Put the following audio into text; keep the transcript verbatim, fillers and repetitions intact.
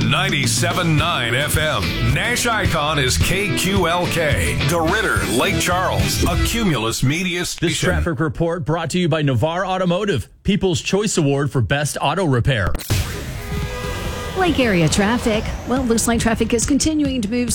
ninety-seven point nine F M. Nash Icon is K Q L K. DeRidder, Lake Charles, a Cumulus Media station. This traffic report brought to you by Navarre Automotive, People's Choice Award for Best Auto Repair. Lake area traffic. Well, looks like traffic is continuing to move